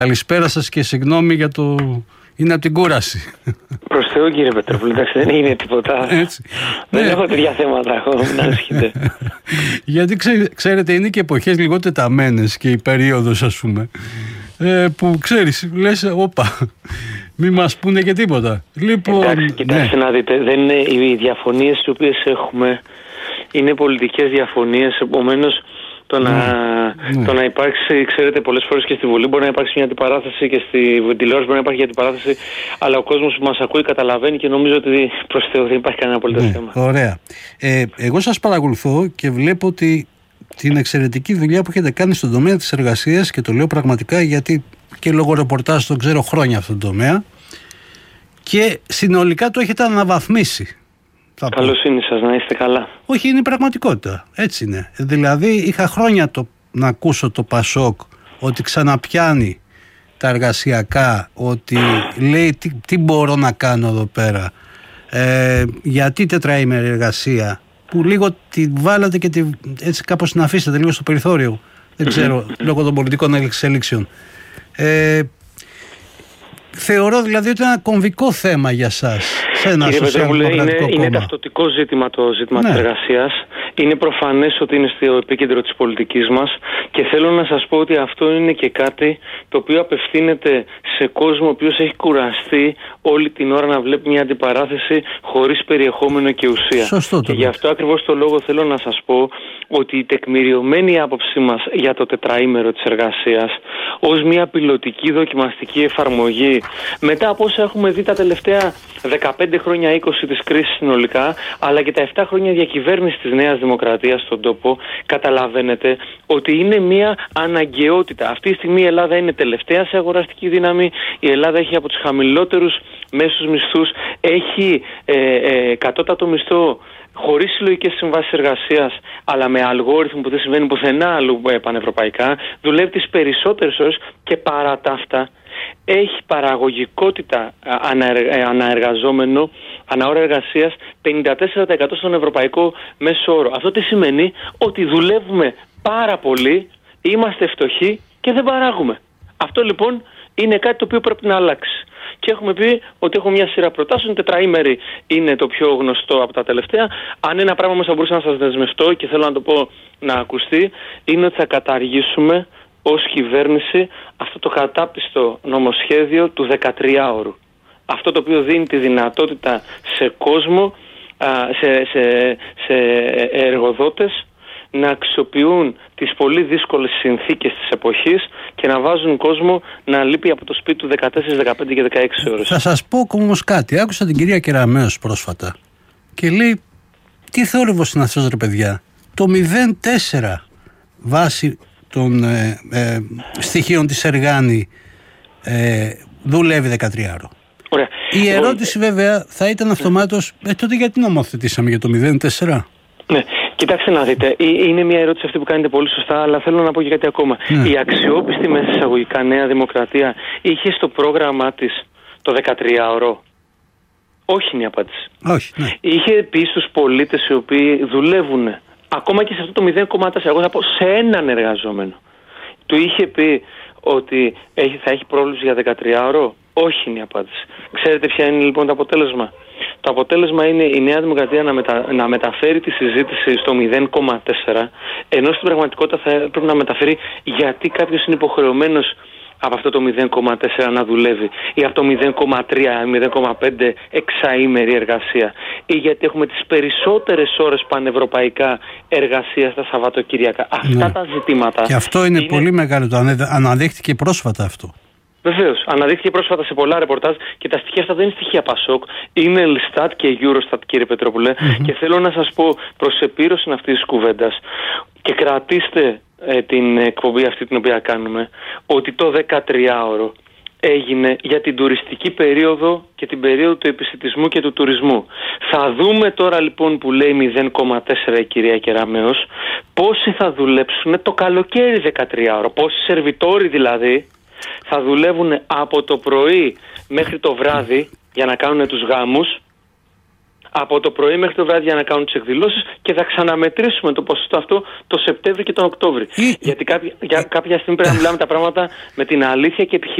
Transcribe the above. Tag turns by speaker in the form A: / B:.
A: Καλησπέρα σας και συγγνώμη για το... Είναι από την κούραση.
B: Προς Θεού, κύριε Πετρόπουλο, εντάξει, δεν είναι τίποτα.
A: Έτσι.
B: Δεν έχω τέτοια θέματα εγώ, να ασχείτε.
A: Γιατί ξέρετε, είναι και εποχές λίγο τεταμένες και η περίοδος, ας πούμε, που ξέρεις, λες, όπα, μη μας πούνε και τίποτα. Λοιπόν,
B: εντάξει, κοιτάξτε να δείτε, δεν είναι, οι διαφωνίες τις οποίες έχουμε είναι πολιτικές διαφωνίες, επομένως το να υπάρξει, ξέρετε, πολλές φορές και στη Βουλή μπορεί να υπάρξει μια αντιπαράθεση και στη τηλεόραση μπορεί να υπάρχει αντιπαράθεση, αλλά ο κόσμος που μας ακούει καταλαβαίνει και νομίζω ότι προς Θεού δεν υπάρχει κανένα απολύτως θέμα.
A: Ωραία. Εγώ σας παρακολουθώ και βλέπω ότι την εξαιρετική δουλειά που έχετε κάνει στον τομέα της εργασίας, και το λέω πραγματικά γιατί και λόγω ρεπορτάζ το ξέρω χρόνια αυτόν τον τομέα, και συνολικά το έχετε αναβαθμίσει.
B: Καλοσύνη σας, να είστε καλά.
A: Όχι, είναι η πραγματικότητα. Έτσι είναι. Δηλαδή, είχα χρόνια να ακούσω το Πασόκ ότι ξαναπιάνει τα εργασιακά, ότι λέει τι μπορώ να κάνω εδώ πέρα. Γιατί τετραήμερη εργασία, που λίγο τη βάλατε και έτσι κάπως την αφήσατε λίγο στο περιθώριο. Δεν ξέρω, λόγω των πολιτικών εξελίξεων. Θεωρώ δηλαδή ότι είναι ένα κομβικό θέμα για σας.
B: Κύριε Πετρόπουλε, είναι ταυτοτικό ζήτημα το ζήτημα της εργασίας. Είναι προφανές ότι είναι στο επίκεντρο της πολιτικής μας και θέλω να σας πω ότι αυτό είναι και κάτι το οποίο απευθύνεται σε κόσμο ο οποίος έχει κουραστεί όλη την ώρα να βλέπει μια αντιπαράθεση χωρίς περιεχόμενο και ουσία.
A: Σωστό,
B: και γι' αυτό ακριβώς το λόγο θέλω να σας πω ότι η τεκμηριωμένη άποψή μας για το τετραήμερο της εργασίας ως μια πιλωτική δοκιμαστική εφαρμογή μετά από όσα έχουμε δει τα τελευταία 15 χρόνια, 20 της κρίσης συνολικά, αλλά και τα 7 χρόνια διακυβέρνηση της Νέας Δημοκρατίας στον τόπο, καταλαβαίνετε ότι είναι μια αναγκαιότητα. Αυτή τη στιγμή η Ελλάδα είναι τελευταία σε αγοραστική δύναμη, η Ελλάδα έχει από τους χαμηλότερους μέσους μισθούς, έχει κατώτατο μισθό χωρίς συλλογικές συμβάσεις εργασίας, αλλά με αλγόριθμο που δεν συμβαίνει πουθενά αλλού πανευρωπαϊκά, δουλεύει τις περισσότερες ώρες και παρά τα αυτά έχει παραγωγικότητα αναεργαζόμενο, αναώρα εργασίας 54% στον ευρωπαϊκό μέσο όρο. Αυτό τι σημαίνει? Ότι δουλεύουμε πάρα πολύ, είμαστε φτωχοί και δεν παράγουμε. Αυτό λοιπόν είναι κάτι το οποίο πρέπει να αλλάξει. Και έχουμε πει ότι έχουμε μια σειρά προτάσεων. Τετραήμερη είναι το πιο γνωστό από τα τελευταία. Αν ένα πράγμα όμως θα μπορούσα να σας δεσμευτώ και θέλω να το πω να ακουστεί, είναι ότι θα καταργήσουμε ως κυβέρνηση αυτό το κατάπιστο νομοσχέδιο του 13ωρου. Αυτό το οποίο δίνει τη δυνατότητα σε κόσμο, σε εργοδότες να αξιοποιούν τις πολύ δύσκολες συνθήκες της εποχής και να βάζουν κόσμο να λείπει από το σπίτι του 14, 15 και 16 ώρες.
A: Θα σας πω όμως κάτι. Άκουσα την κυρία Κεραμέως πρόσφατα και λέει, τι θόρυβος είναι αυτός ρε παιδιά? Το 0,4 βάσει των στοιχείων της Εργάνη δουλεύει 13ωρο.
B: Ωραία.
A: Η ερώτηση βέβαια θα ήταν αυτομάτως, τότε γιατί νομοθετήσαμε για το 0,4?
B: Ναι, κοιτάξτε να δείτε, είναι μια ερώτηση αυτή που κάνετε πολύ σωστά, αλλά θέλω να πω και κάτι ακόμα. Η αξιόπιστη μέσα εισαγωγικά Νέα Δημοκρατία είχε στο πρόγραμμά της το 13ωρο? Όχι είναι η απάντηση.
A: Όχι, ναι. Είχε
B: πει στους πολίτες οι οποίοι δουλεύουν, ακόμα και σε αυτό το 0,4, εγώ θα πω σε έναν εργαζόμενο, του είχε πει ότι θα έχει πρόβλεψη για 13ωρο? Όχι είναι η απάντηση. Ξέρετε ποια είναι λοιπόν το αποτέλεσμα? Το αποτέλεσμα είναι η Νέα Δημοκρατία να μεταφέρει τη συζήτηση στο 0,4, ενώ στην πραγματικότητα θα πρέπει να μεταφέρει γιατί κάποιος είναι υποχρεωμένος από αυτό το 0,4 να δουλεύει, ή από το 0,3, 0,5 εξαήμερη εργασία, ή γιατί έχουμε τις περισσότερες ώρες πανευρωπαϊκά εργασία στα Σαββατοκύριακα. Αυτά τα ζητήματα.
A: Και αυτό είναι πολύ μεγάλο, το αναδείχθηκε πρόσφατα αυτό.
B: Βεβαίως, αναδείχθηκε πρόσφατα σε πολλά ρεπορτάζ και τα στοιχεία αυτά δεν είναι στοιχεία Πασόκ, είναι Ελστάτ και Eurostat, κύριε Πετρόπουλε, και θέλω να σας πω προς επίρρωση αυτής της κουβέντας και κρατήστε την εκπομπή αυτή την οποία κάνουμε, ότι το 13ωρο έγινε για την τουριστική περίοδο και την περίοδο του επισιτισμού και του τουρισμού. Θα δούμε τώρα λοιπόν που λέει 0,4 η κυρία Κεραμέως, πόσοι θα δουλέψουν το καλοκαίρι 13ωρο, πόσοι σερβιτόροι δηλαδή θα δουλεύουν από το πρωί μέχρι το βράδυ για να κάνουν τους γάμους, από το πρωί μέχρι το βράδυ για να κάνουν τις εκδηλώσεις και θα ξαναμετρήσουμε το ποσοστό αυτό το Σεπτέμβρη και τον Οκτώβρη. Γιατί κάποια στιγμή πρέπει να μιλάμε τα πράγματα με την αλήθεια και